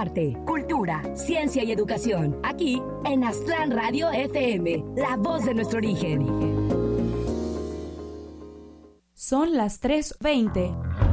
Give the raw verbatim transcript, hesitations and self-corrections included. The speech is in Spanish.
arte, cultura, ciencia y educación. Aquí en Aztlán Radio F M, la voz de nuestro origen. Son las tres veinte.